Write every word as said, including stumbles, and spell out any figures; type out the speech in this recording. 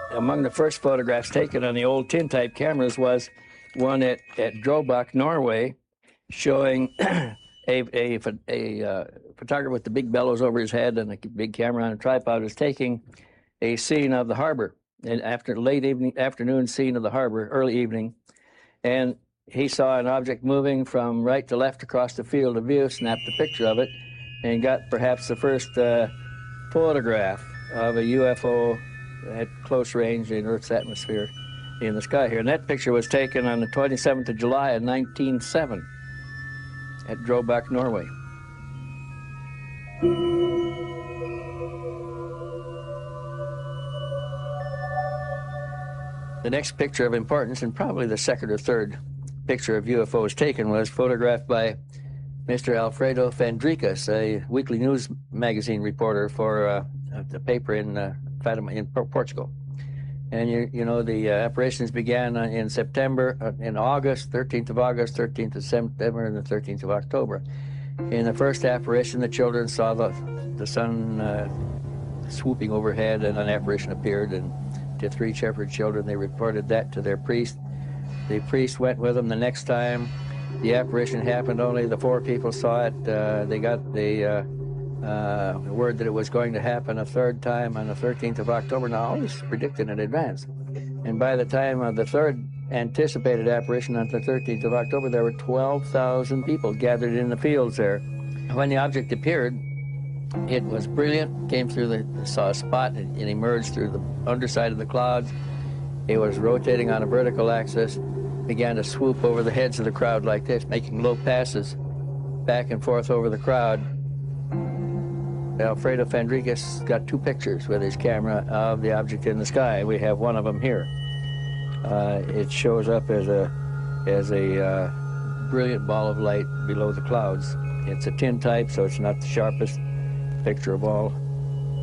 among the first photographs taken on the old tintype cameras was one at, at Drobak, Norway, showing a, a, a uh, photographer with the big bellows over his head and a big camera on a tripod was taking a scene of the harbor, and after late evening, afternoon scene of the harbor, early evening, and he saw an object moving from right to left across the field of view, snapped a picture of it, and got perhaps the first uh, photograph of a U F O at close range in Earth's atmosphere in the sky here. And that picture was taken on the twenty-seventh of July of nineteen oh seven at Drobak, Norway. The next picture of importance, and probably the second or third picture of U F Os taken, was photographed by Mister Alfredo Fendricas, a weekly news magazine reporter for uh, the paper in uh, Fatima, in Portugal. And you, you know, the uh, apparitions began uh, in September, uh, in August, thirteenth of August, thirteenth of September, and the thirteenth of October. In the first apparition, the children saw the, the sun uh, swooping overhead, and an apparition appeared, and to three shepherd children, they reported that to their priest. The priest went with them the next time. The apparition happened, only the four people saw it. Uh, they got the uh, uh, word that it was going to happen a third time on the thirteenth of October. Now, all this predicted in advance. And by the time of the third anticipated apparition on the thirteenth of October, there were twelve thousand people gathered in the fields there. When the object appeared, it was brilliant, came through the, saw a spot, and it emerged through the underside of the clouds. It was rotating on a vertical axis, began to swoop over the heads of the crowd like this, making low passes back and forth over the crowd. Alfredo Fendricas got two pictures with his camera of the object in the sky. We have one of them here. Uh, it shows up as a, as a uh, brilliant ball of light below the clouds. It's a tintype, so it's not the sharpest picture of all.